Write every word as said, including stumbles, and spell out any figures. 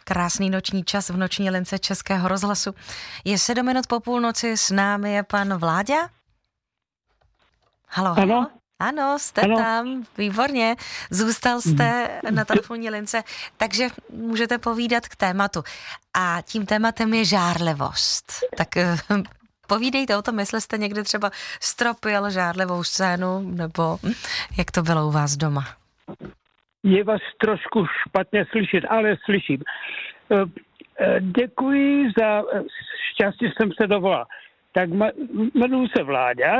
Krásný noční čas v noční lince Českého rozhlasu. Je sedm minut po půlnoci, s námi je pan Vláďa. Halo, halo. Ano. Ano, jste ano. tam, výborně. Zůstal jste na telefonní lince, takže můžete povídat k tématu. A tím tématem je žárlivost. Tak povídejte o tom, jestli jste někdy třeba stropil žárlivou scénu, nebo jak to bylo u vás doma. Je vás trošku špatně slyšet, ale slyším. Děkuji za šťastí, jsem se dovolal. Tak jmenuji se Vláďa